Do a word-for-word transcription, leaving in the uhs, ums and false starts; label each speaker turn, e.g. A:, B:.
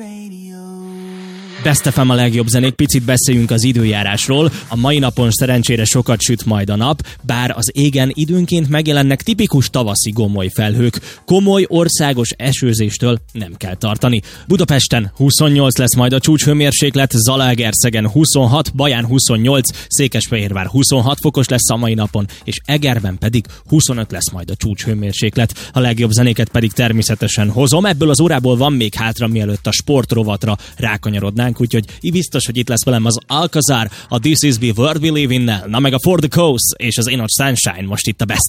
A: Best ef em a legjobb zenék, picit beszéljünk az időjárásról. A mai napon szerencsére sokat süt majd a nap, bár az égen időnként megjelennek tipikus tavaszi gomoly felhők. Komoly országos esőzéstől nem kell tartani. Budapesten huszonnyolc lesz majd a csúcshőmérséklet, Zalaegerszegen huszonhat, Baján huszonnyolc, Székesfehérvár huszonhat fokos lesz a mai napon, és Egerben pedig huszonöt lesz majd a csúcshőmérséklet. A legjobb zenéket pedig természetesen hozom. Ebből az órából van még hátra, mielőtt a sportrovatra rákanyarodnánk, úgyhogy biztos, hogy itt lesz velem az Alcazar, a This Is The World We Live In-nel, na meg a For The Coast és az Ain't No Sunshine most itt a Best